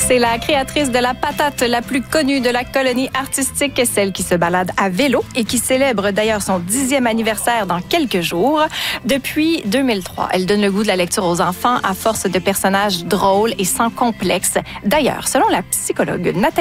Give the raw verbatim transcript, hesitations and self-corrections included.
C'est la créatrice de la patate la plus connue de la colonie artistique, celle qui se balade à vélo et qui célèbre d'ailleurs son dixième anniversaire dans quelques jours. Depuis deux mille trois, elle donne le goût de la lecture aux enfants à force de personnages drôles et sans complexe. D'ailleurs, selon la psychologue Nathalie